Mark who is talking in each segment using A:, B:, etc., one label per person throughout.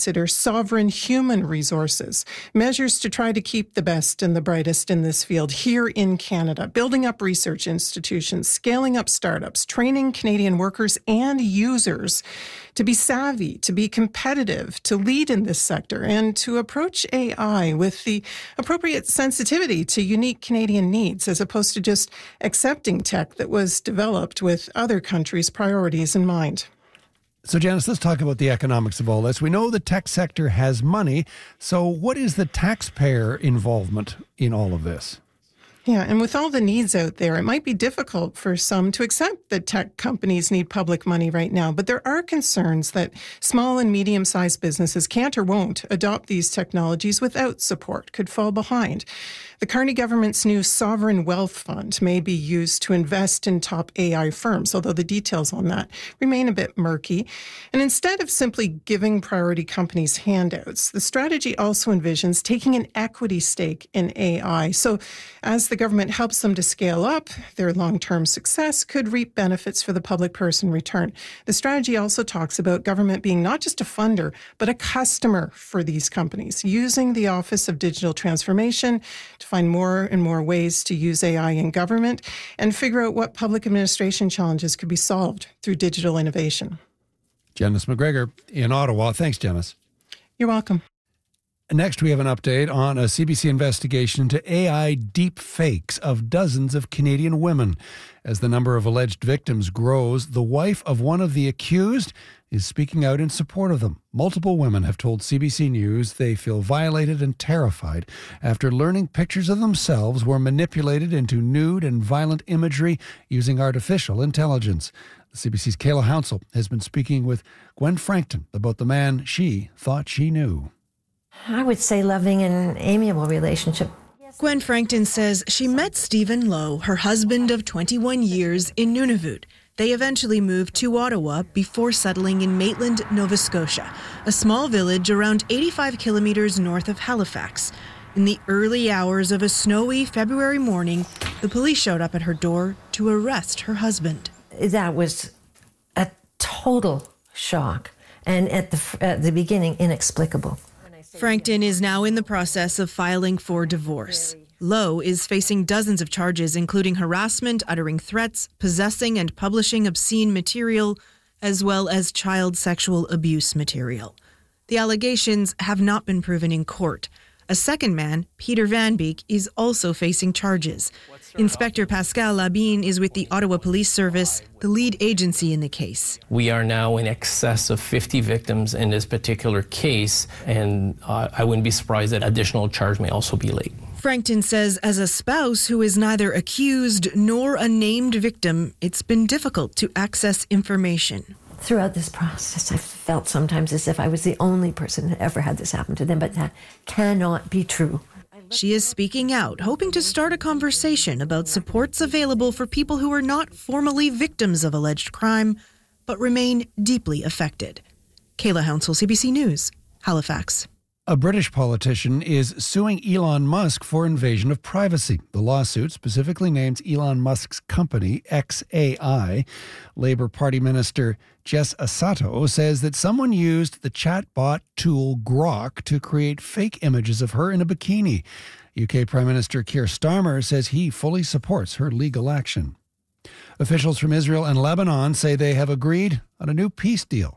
A: consider sovereign human resources, measures to try to keep the best and the brightest in this field here in Canada, building up research institutions, scaling up startups, training Canadian workers and users to be savvy, to be competitive, to lead in this sector, and to approach AI with the appropriate sensitivity to unique Canadian needs, as opposed to just accepting tech that was developed with other countries' priorities in mind.
B: So, Janice, let's talk about the economics of all this. We know the tech sector has money. So what is the taxpayer involvement in all of this?
A: Yeah, and with all the needs out there, it might be difficult for some to accept that tech companies need public money right now. But there are concerns that small and medium-sized businesses can't or won't adopt these technologies without support, could fall behind. The Carney government's new Sovereign Wealth Fund may be used to invest in top AI firms, although the details on that remain a bit murky. And instead of simply giving priority companies handouts, the strategy also envisions taking an equity stake in AI. So as the government helps them to scale up, their long-term success could reap benefits for the public purse in return. The strategy also talks about government being not just a funder, but a customer for these companies, using the Office of Digital Transformation to find more and more ways to use AI in government and figure out what public administration challenges could be solved through digital innovation.
B: Janice McGregor in Ottawa. Thanks, Janice.
A: You're welcome.
B: Next, we have an update on a CBC investigation into AI deep fakes of dozens of Canadian women. As the number of alleged victims grows, the wife of one of the accused is speaking out in support of them. Multiple women have told CBC News they feel violated and terrified after learning pictures of themselves were manipulated into nude and violent imagery using artificial intelligence. The CBC's Kayla Hounsell has been speaking with Gwen Frankton about the man she thought she knew.
C: I would say loving and amiable relationship.
D: Gwen Frankton says she met Stephen Lowe, her husband of 21 years, in Nunavut. They eventually moved to Ottawa before settling in Maitland, Nova Scotia, a small village around 85 kilometers north of Halifax. In the early hours of a snowy February morning, the police showed up at her door to arrest her husband.
C: That was a total shock, and at the beginning, inexplicable.
D: Frankton is now in the process of filing for divorce. Lowe is facing dozens of charges, including harassment, uttering threats, possessing and publishing obscene material, as well as child sexual abuse material. The allegations have not been proven in court. A second man, Peter Van Beek, is also facing charges. Inspector Pascal Labine is with the Ottawa Police Service, the lead agency in the case.
E: We are now in excess of 50 victims in this particular case, and I wouldn't be surprised that additional charge may also be laid.
D: Frankton says as a spouse who is neither accused nor a named victim, it's been difficult to access information.
C: Throughout this process, I felt sometimes as if I was the only person that ever had this happen to them, but that cannot be true.
D: She is speaking out, hoping to start a conversation about supports available for people who are not formally victims of alleged crime, but remain deeply affected. Kayla Hounsell, CBC News, Halifax.
B: A British politician is suing Elon Musk for invasion of privacy. The lawsuit specifically names Elon Musk's company, XAI. Labour Party Minister Jess Asato says that someone used the chatbot tool Grok to create fake images of her in a bikini. UK Prime Minister Keir Starmer says he fully supports her legal action. Officials from Israel and Lebanon say they have agreed on a new peace deal.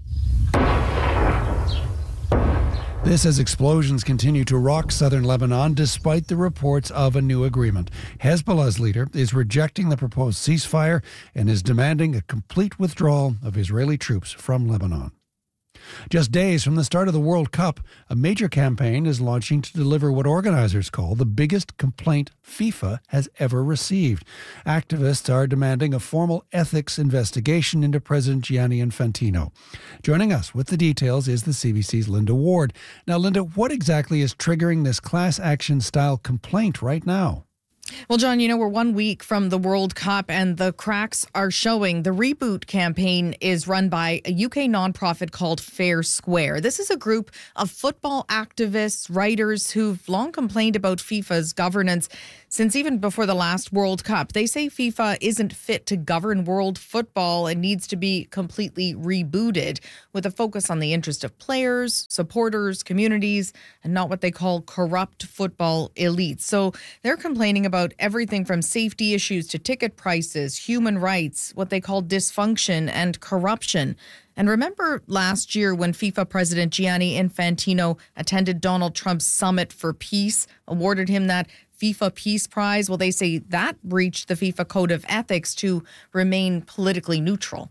B: This as explosions continue to rock southern Lebanon despite the reports of a new agreement. Hezbollah's leader is rejecting the proposed ceasefire and is demanding a complete withdrawal of Israeli troops from Lebanon. Just days from the start of the World Cup, a major campaign is launching to deliver what organizers call the biggest complaint FIFA has ever received. Activists are demanding a formal ethics investigation into President Gianni Infantino. Joining us with the details is the CBC's Linda Ward. Now, Linda, what exactly is triggering this class action style complaint right now?
F: Well, John, we're 1 week from the World Cup and the cracks are showing. The Reboot campaign is run by a UK nonprofit called Fair Square. This is a group of football activists, writers who've long complained about FIFA's governance since even before the last World Cup. They say FIFA isn't fit to govern world football and needs to be completely rebooted with a focus on the interest of players, supporters, communities, and not what they call corrupt football elites. So they're complaining about everything from safety issues to ticket prices, human rights, what they call dysfunction and corruption. And remember last year when FIFA President Gianni Infantino attended Donald Trump's Summit for Peace, awarded him that FIFA Peace Prize? Well, they say that breached the FIFA Code of Ethics to remain politically neutral.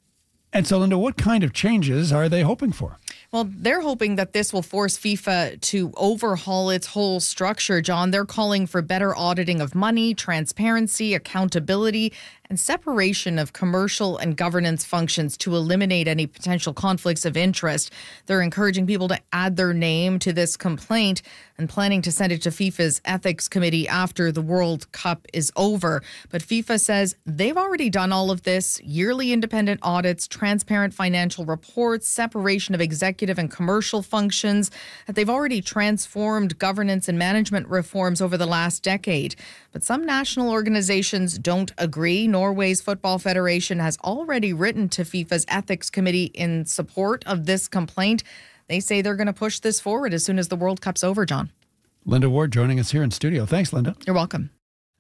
B: And so, Linda, what kind of changes are they hoping for?
F: Well, they're hoping that this will force FIFA to overhaul its whole structure, John. They're calling for better auditing of money, transparency, accountability, and separation of commercial and governance functions to eliminate any potential conflicts of interest. They're encouraging people to add their name to this complaint and planning to send it to FIFA's ethics committee after the World Cup is over. But FIFA says they've already done all of this: yearly independent audits, transparent financial reports, separation of executive and commercial functions, that they've already transformed governance and management reforms over the last decade. But some national organizations don't agree. Norway's Football Federation has already written to FIFA's ethics committee in support of this complaint. They say they're going to push this forward as soon as the World Cup's over, John.
B: Linda Ward joining us here in studio. Thanks, Linda.
F: You're welcome.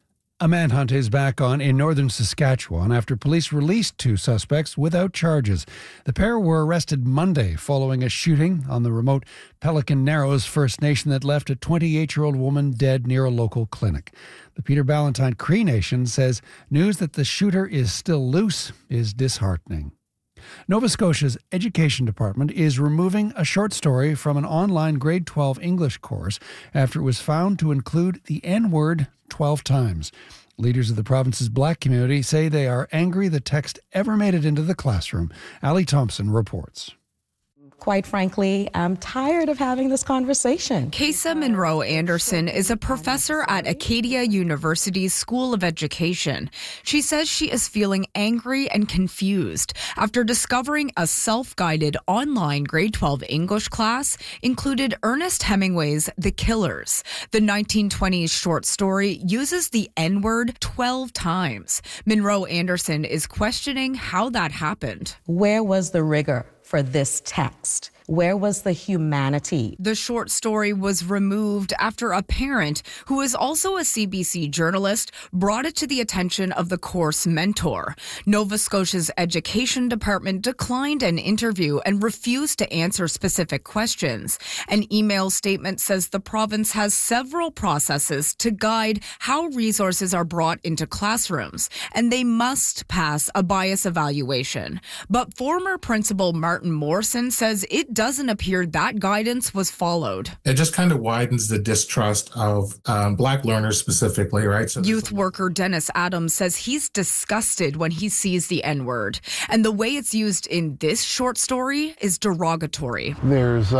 B: A manhunt is back on in northern Saskatchewan after police released 2 suspects without charges. The pair were arrested Monday following a shooting on the remote Pelican Narrows First Nation that left a 28-year-old woman dead near a local clinic. The Peter Ballantyne Cree Nation says news that the shooter is still loose is disheartening. Nova Scotia's Education Department is removing a short story from an online grade 12 English course after it was found to include the N-word 12 times. Leaders of the province's Black community say they are angry the text ever made it into the classroom. Ali Thompson reports.
G: Quite frankly, I'm tired of having this conversation.
H: Kesa Monroe Anderson is a professor at Acadia University's School of Education. She says she is feeling angry and confused after discovering a self-guided online grade 12 English class included Ernest Hemingway's The Killers. The 1920s short story uses the N-word 12 times. Monroe Anderson is questioning how that happened.
G: Where was the rigor for this text? Where was the humanity?
H: The short story was removed after a parent, who is also a CBC journalist, brought it to the attention of the course mentor. Nova Scotia's Education Department declined an interview and refused to answer specific questions. An email statement says the province has several processes to guide how resources are brought into classrooms, and they must pass a bias evaluation. But former Principal Martin Morrison says it doesn't appear that guidance was followed.
I: It just kind of widens the distrust of Black learners specifically, right? So
H: youth worker Dennis Adams says he's disgusted when he sees the N-word. And the way it's used in this short story is derogatory.
J: There's,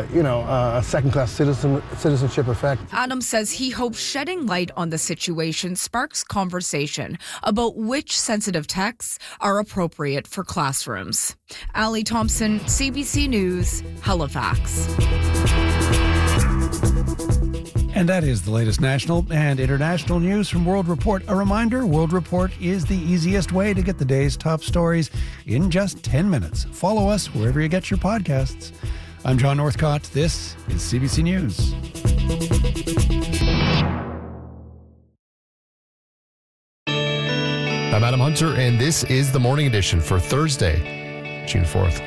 J: a second-class citizenship effect.
H: Adams says he hopes shedding light on the situation sparks conversation about which sensitive texts are appropriate for classrooms. Ali Thompson, CBC News, Halifax.
B: And that is the latest national and international news from World Report. A reminder, World Report is the easiest way to get the day's top stories in just 10 minutes. Follow us wherever you get your podcasts. I'm John Northcott. This is CBC News.
K: I'm Adam Hunter, and this is the Morning Edition for Thursday, June 4th.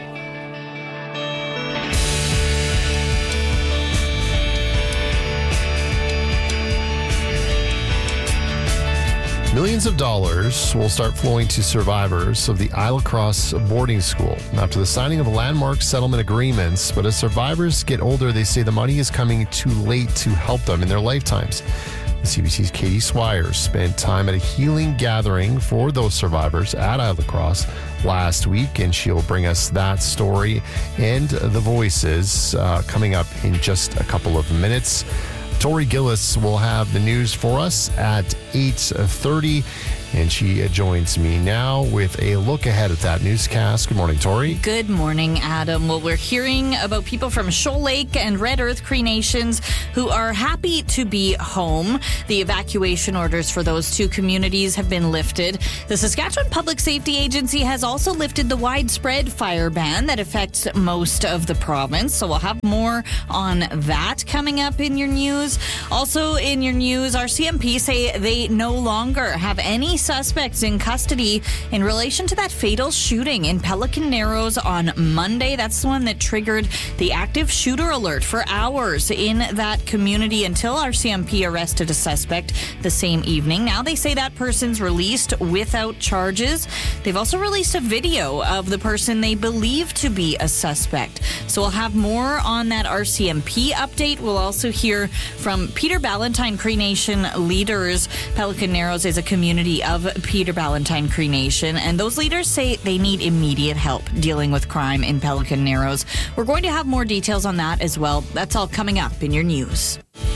K: Millions of dollars will start flowing to survivors of the Isle Cross boarding school after the signing of landmark settlement agreements. But as survivors get older, they say the money is coming too late to help them in their lifetimes. The CBC's Katie Swires spent time at a healing gathering for those survivors at Isle Cross last week, and she'll bring us that story and the voices coming up in just a couple of minutes. Tori Gillis will have the news for us at 8:30. And she joins me now with a look ahead at that newscast. Good morning, Tori.
L: Good morning, Adam. Well, we're hearing about people from Shoal Lake and Red Earth Cree Nations who are happy to be home. The evacuation orders for those two communities have been lifted. The Saskatchewan Public Safety Agency has also lifted the widespread fire ban that affects most of the province. So we'll have more on that coming up in your news. Also in your news, our CMP say they no longer have any suspects in custody in relation to that fatal shooting in Pelican Narrows on Monday. That's the one that triggered the active shooter alert for hours in that community until our CMP arrested a suspect the same evening. Now they say that person's released without charges. They've also released a video of the person they believe to be a suspect. So we'll have more on that RCMP update. We'll also hear from Peter Ballantyne Cree Nation leaders. Pelican Narrows is a community of Peter Ballantyne Cree Nation, and those leaders say they need immediate help dealing with crime in Pelican Narrows. We're going to have more details on that as well. That's all coming up in your news.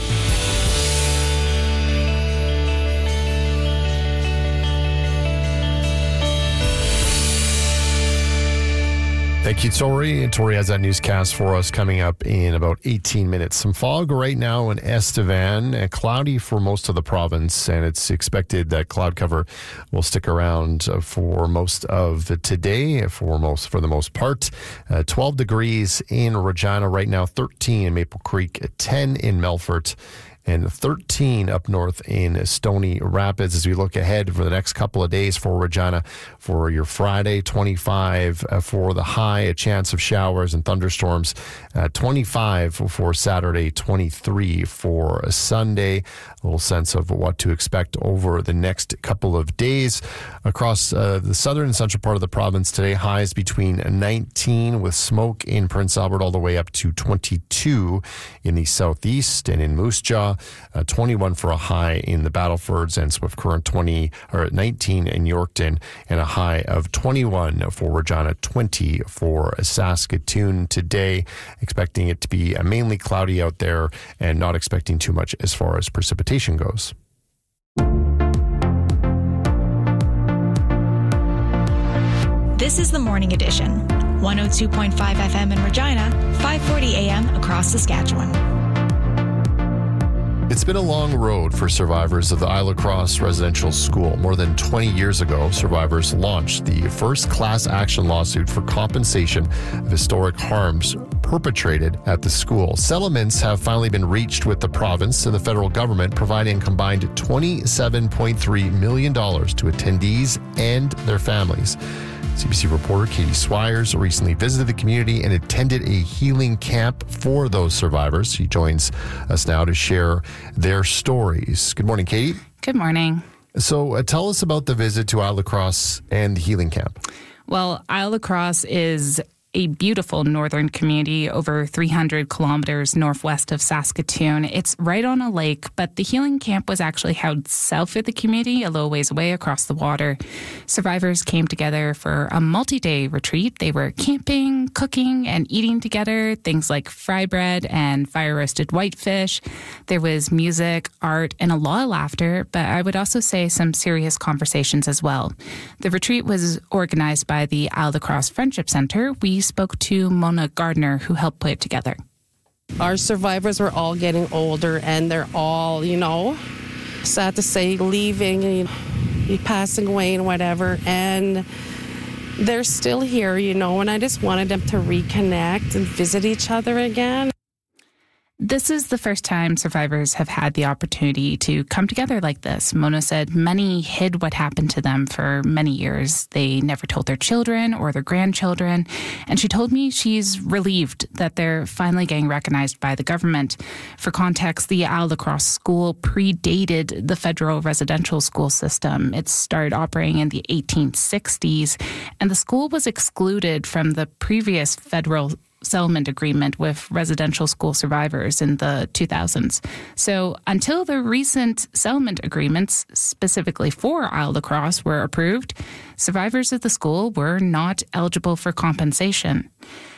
K: Thank you, Tori. Tori has that newscast for us coming up in about 18 minutes. Some fog right now in Estevan, cloudy for most of the province, and it's expected that cloud cover will stick around for most of today, for the most part. 12 degrees in Regina right now, 13 in Maple Creek, 10 in Melfort, and 13 up north in Stony Rapids. As we look ahead for the next couple of days for Regina, for your Friday, 25 for the high, a chance of showers and thunderstorms, 25 for Saturday, 23 for Sunday. A little sense of what to expect over the next couple of days. Across the southern and central part of the province today, highs between 19 with smoke in Prince Albert all the way up to 22 in the southeast and in Moose Jaw. 21 for a high in the Battlefords and Swift Current, 19 in Yorkton, and a high of 21 for Regina, 20 for Saskatoon today. Expecting it to be mainly cloudy out there and not expecting too much as far as precipitation goes.
M: This is the Morning Edition, 102.5 FM in Regina, 540 AM across Saskatchewan.
K: It's been a long road for survivors of the Isla Cross Residential School. More than 20 years ago, survivors launched the first class action lawsuit for compensation of historic harms perpetrated at the school. Settlements have finally been reached with the province and the federal government, providing a combined $27.3 million to attendees and their families. CBC reporter Katie Swires recently visited the community and attended a healing camp for those survivors. She joins us now to share their stories. Good morning, Katie.
N: Good morning.
K: So tell us about the visit to Isle Cross and the healing camp.
N: Well, Isle Cross is a beautiful northern community over 300 kilometers northwest of Saskatoon. It's right on a lake, but the healing camp was actually held south of the community, a little ways away across the water. Survivors came together for a multi-day retreat. They were camping, cooking, and eating together, things like fry bread and fire-roasted whitefish. There was music, art, and a lot of laughter, but I would also say some serious conversations as well. The retreat was organized by the Isle Cross Friendship Centre. We spoke to Mona Gardner, who helped put it together.
O: Our survivors were all getting older, and they're all, sad to say, leaving, passing away and whatever, and they're still here, and I just wanted them to reconnect and visit each other again.
N: This is the first time survivors have had the opportunity to come together like this. Mona said many hid what happened to them for many years. They never told their children or their grandchildren. And she told me she's relieved that they're finally getting recognized by the government. For context, the Isle Cross School predated the federal residential school system. It started operating in the 1860s, and the school was excluded from the previous federal settlement agreement with residential school survivors in the 2000s. So until the recent settlement agreements specifically for Isle Cross were approved, survivors of the school were not eligible for compensation.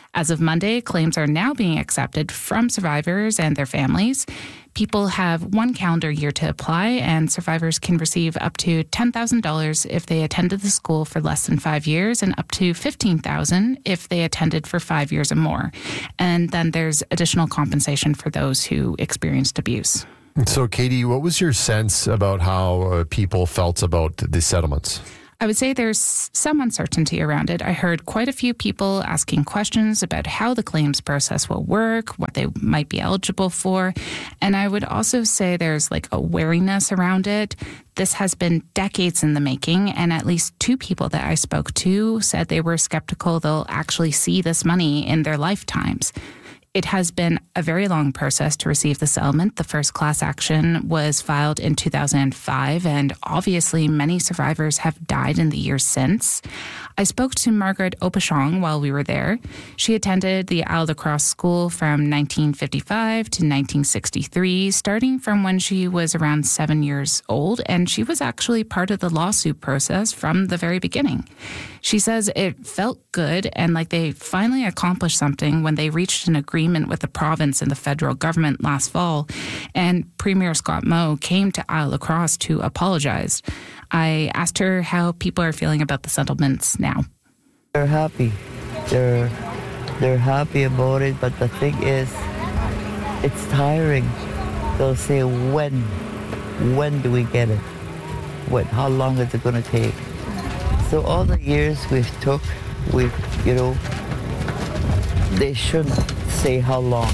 N: As of Monday, claims are now being accepted from survivors and their families. People have 1 calendar year to apply, and survivors can receive up to $10,000 if they attended the school for less than 5 years, and up to $15,000 if they attended for 5 years or more. And then there's additional compensation for those who experienced abuse.
K: So, Katie, what was your sense about how people felt about the settlements?
N: I would say there's some uncertainty around it. I heard quite a few people asking questions about how the claims process will work, what they might be eligible for. And I would also say there's like a wariness around it. This has been decades in the making, and at least 2 people that I spoke to said they were skeptical they'll actually see this money in their lifetimes. It has been a very long process to receive the settlement. The first class action was filed in 2005, and obviously many survivors have died in the years since. I spoke to Margaret Opashong while we were there. She attended the Isle de Cross School from 1955 to 1963, starting from when she was around 7 years old, and she was actually part of the lawsuit process from the very beginning. She says it felt good and like they finally accomplished something when they reached an agreement with the province and the federal government last fall, and Premier Scott Moe came to Isle de Cross to apologize. I asked her how people are feeling about the settlements now.
P: They're happy. They're happy about it, but the thing is, it's tiring. They'll say, when do we get it? How long is it going to take? So all the years they shouldn't say how long.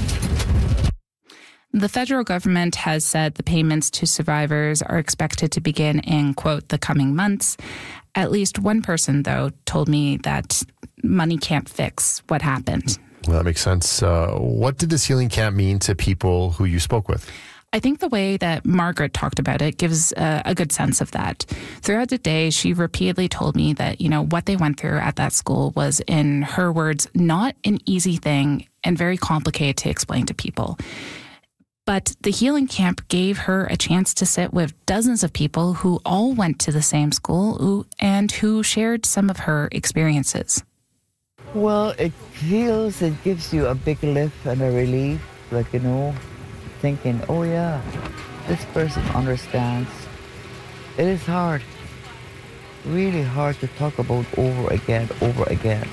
N: The federal government has said the payments to survivors are expected to begin in, quote, the coming months. At least one person, though, told me that money can't fix what happened.
K: Well, that makes sense. What did this healing camp mean to people who you spoke with?
N: I think the way that Margaret talked about it gives a good sense of that. Throughout the day, she repeatedly told me that, what they went through at that school was, in her words, not an easy thing and very complicated to explain to people. But the healing camp gave her a chance to sit with dozens of people who all went to the same school and who shared some of her experiences.
P: Well, it heals, it gives you a big lift and a relief, thinking, oh yeah, this person understands. It is hard, really hard to talk about over again.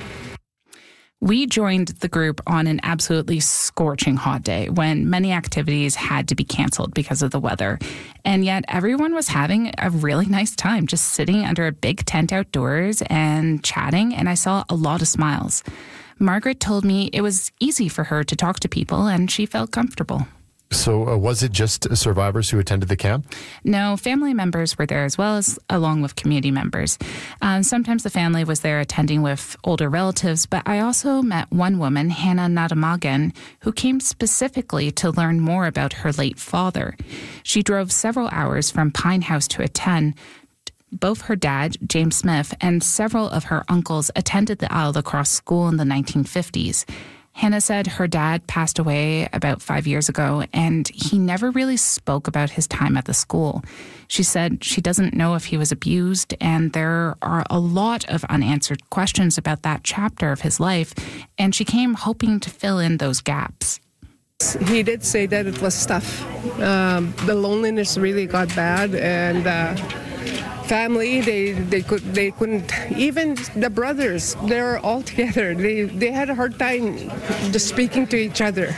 N: We joined the group on an absolutely scorching hot day when many activities had to be canceled because of the weather. And yet everyone was having a really nice time just sitting under a big tent outdoors and chatting, and I saw a lot of smiles. Margaret told me it was easy for her to talk to people and she felt comfortable.
K: So was it just survivors who attended the camp?
N: No, family members were there as well, as along with community members. Sometimes the family was there attending with older relatives, but I also met one woman, Hannah Nadamagan, who came specifically to learn more about her late father. She drove several hours from Pine House to attend. Both her dad, James Smith, and several of her uncles attended the Isle de Cross School in the 1950s. Hannah said her dad passed away about 5 years ago, and he never really spoke about his time at the school. She said she doesn't know if he was abused, and there are a lot of unanswered questions about that chapter of his life, and she came hoping to fill in those gaps.
Q: He did say that it was tough. The loneliness really got bad, and family, they couldn't, even the brothers, they're all together. They had a hard time just speaking to each other,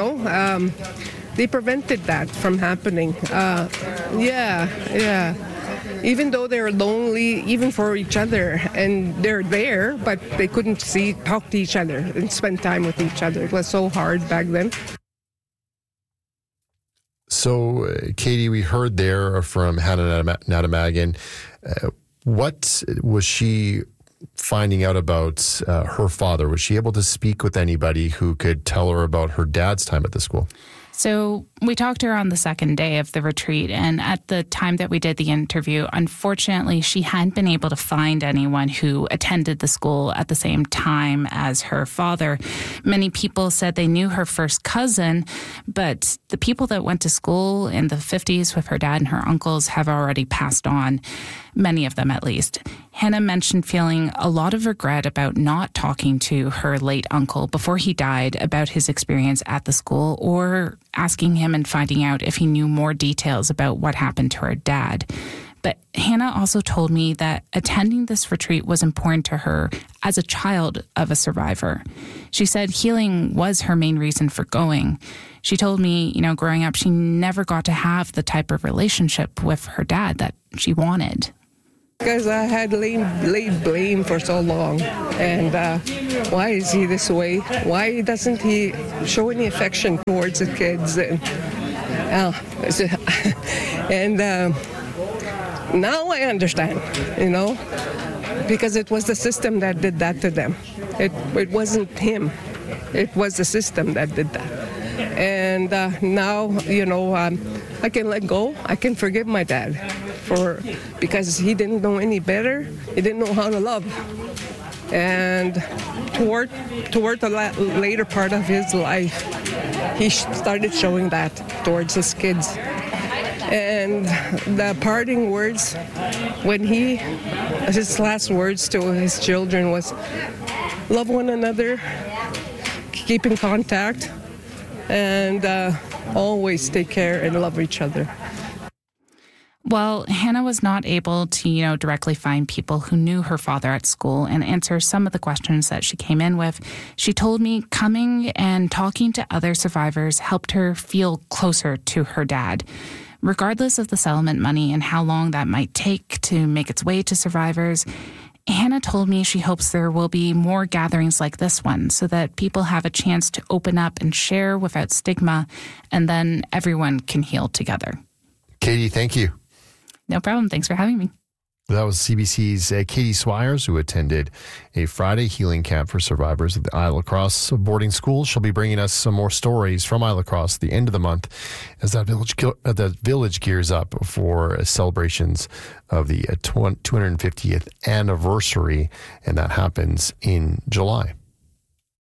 Q: They prevented that from happening. Even though they're lonely, even for each other, and they're there, but they couldn't talk to each other and spend time with each other. It was so hard back then.
K: So, Katie, we heard there from Hannah Nadamagan. What was she finding out about her father? Was she able to speak with anybody who could tell her about her dad's time at the school?
N: So we talked to her on the second day of the retreat, and at the time that we did the interview, unfortunately, she hadn't been able to find anyone who attended the school at the same time as her father. Many people said they knew her first cousin, but the people that went to school in the 50s with her dad and her uncles have already passed on. many of them at least. Hannah mentioned feeling a lot of regret about not talking to her late uncle before he died about his experience at the school, or asking him and finding out if he knew more details about what happened to her dad. But Hannah also told me that attending this retreat was important to her as a child of a survivor. She said healing was her main reason for going. She told me, growing up, she never got to have the type of relationship with her dad that she wanted.
Q: Because I had laid blame for so long. And why is he this way? Why doesn't he show any affection towards the kids? And now I understand, because it was the system that did that to them. It wasn't him. It was the system that did that. And now, I can let go. I can forgive my dad because he didn't know any better. He didn't know how to love. And toward the later part of his life, he started showing that towards his kids. And the parting words, his last words to his children was, love one another, keep in contact, and always take care and love each other.
N: Well, Hannah was not able to, directly find people who knew her father at school and answer some of the questions that she came in with. She told me coming and talking to other survivors helped her feel closer to her dad. Regardless of the settlement money and how long that might take to make its way to survivors, Hannah told me she hopes there will be more gatherings like this one so that people have a chance to open up and share without stigma, and then everyone can heal together.
K: Katie, thank you.
N: No problem. Thanks for having me.
K: That was CBC's Katie Swires, who attended a Friday healing camp for survivors of the Isle La Crosse boarding school. She'll be bringing us some more stories from Isle La Crosse at the end of the month as that village gears up for celebrations of the 250th anniversary, and that happens in July.